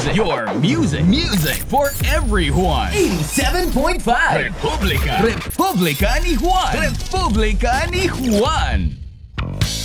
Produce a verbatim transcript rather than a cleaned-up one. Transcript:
music. Your music. Music for everyone. eighty-seven point five. Republica. Republica ni Juan. Republica ni Juan.